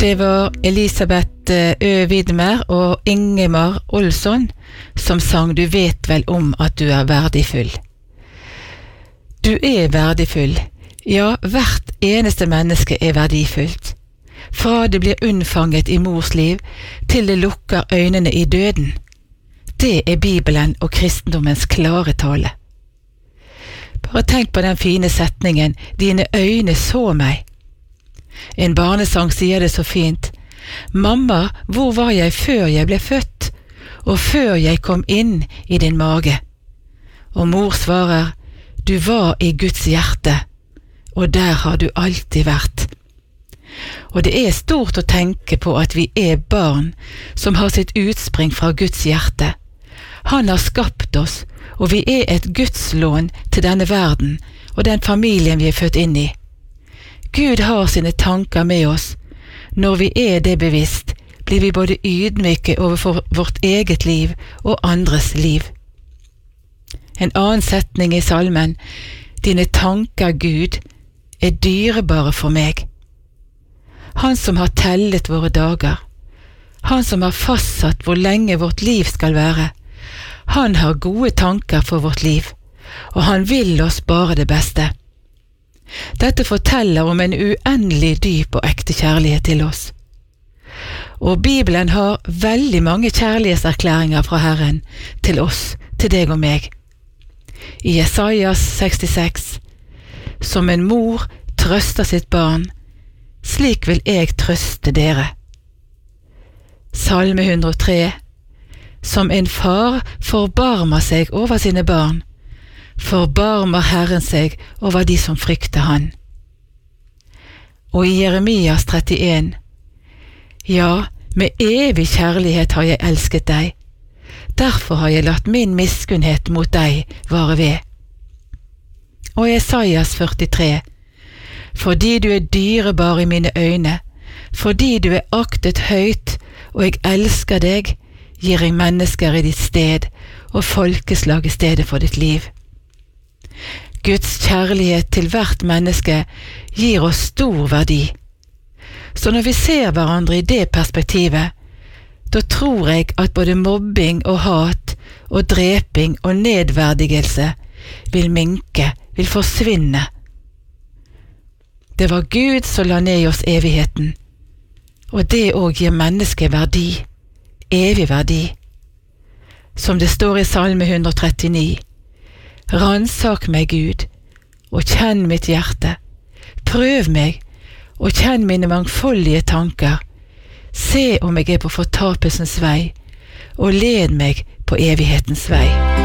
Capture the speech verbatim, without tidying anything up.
Det var Elisabeth Ø. Widmer og Ingemar Olsson som sang «Du vet vel om at du er verdifull». Du er verdifull. Ja, hvert eneste menneske er verdifullt. Fra det blir unnfanget i mors liv, til det lukker øynene i døden. Det er Bibelen og kristendommens klare tale. Bare tenk på den fine setningen «Dine øyne så meg». En barnesang sier det så fint. «Mamma, hvor var jeg før jeg ble født, og før jeg kom inn i din mage?» Og mor svarer, «Du var i Guds hjerte, og der har du alltid vært.» Og det er stort å tenke på at vi er barn som har sitt utspring fra Guds hjerte. Han har skapt oss, og vi er et Guds lån til denne verden og den familien vi er født inn i. Gud har sine tanker med oss. Når vi er det bevisst, blir vi både ydmyke overfor vårt eget liv og andres liv. En annen setning i salmen, «Dine tanker, Gud, er dyrebare for meg». Han som har tellet våre dager, han som har fastsatt hvor lenge vårt liv skal være, han har gode tanker for vårt liv, og han vil oss bare det beste. Dette forteller om en uendelig dyp og ekte kjærlighet til oss. Og Bibelen har veldig mange kjærlighetserklæringer fra Herren til oss, til deg og meg. I Jesajas sekstiseks, som en mor trøster sitt barn, slik vil jeg trøste dere. Salme hundre og tre, som en far forbarmer seg over sine barn, forbarmer Herren seg over de som frykter han. Og i Jeremias trettien, ja, med evig kjærlighet har jeg elsket deg, derfor har jeg latt min miskunnhet mot deg vare ved. Og i Jesajas førtitre, fordi du er dyrebar i mine øyne, fordi du er aktet høyt, og jeg elsker deg, gir jeg mennesker i ditt sted, og folkeslag i stedet for ditt liv. Guds kjærlighet til hvert menneske gir oss stor verdi. Så når vi ser hverandre i det perspektivet, da tror jeg at både mobbing og hat og dreping og nedverdigelse vil minke, vil forsvinne. Det var Gud som la ned i oss evigheten, og det også gir mennesket verdi, evig verdi. Som det står i Salme hundre og trettini, «Ransak meg, Gud, og kjenn mitt hjerte. Prøv meg, og kjenn mine mangfoldige tanker. Se om jeg er på fortapelsens vei, og led meg på evighetens vei.»